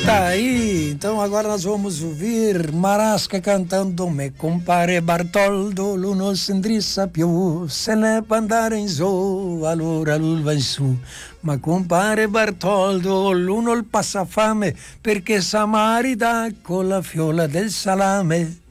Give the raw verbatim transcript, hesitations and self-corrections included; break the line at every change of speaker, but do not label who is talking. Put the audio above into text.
Tá aí, então agora nós vamos ouvir Marasca cantando Me compare Bartoldo, l'uno s'indrissa più, se ne può andare in su, allora lui va in su. Ma compare Bartoldo, l'uno il passafame, perché sa marita con la fiola del salame.